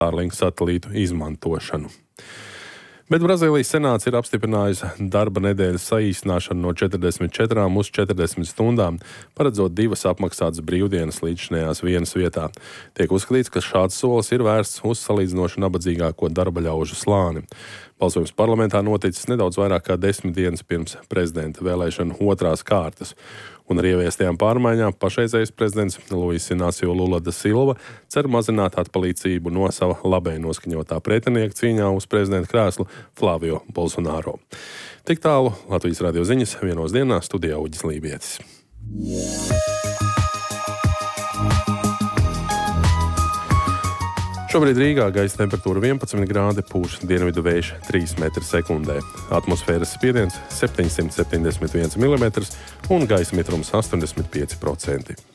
Starlink satelītu izmantošanu. Bet Brazīlijas senāts ir apstiprinājusi darba nedēļas saīsināšanu no 44 uz 40 stundām, paredzot 2 apmaksātas brīvdienas līdzinējās vienas vietā. Tiek uzskatīts, ka šāds solis ir vērsts uz salīdzinoši nabadzīgāko darba ļaužu slāni. Balsojums parlamentā noticis nedaudz vairāk kā 10 dienas pirms prezidenta vēlēšanu otrās kārtas. Un ar ieviestajām pārmaiņām pašreizējais prezidents Luis Inácio Lula da Silva cer mazināt atpalīdzību no sava labēji noskaņotā pretinieka cīņā uz prezidenta krēslu Flávio Bolsonaro. Tik tālu Latvijas radio ziņas 1 dienā, studijā Uģis Lībietis. Šobrīd Rīgā gaisa temperatūra 11 grādi, pūš dienvidu vējš 3 metri sekundē. Atmosfēras spiediens 771 mm un gaisa mitrums 85%.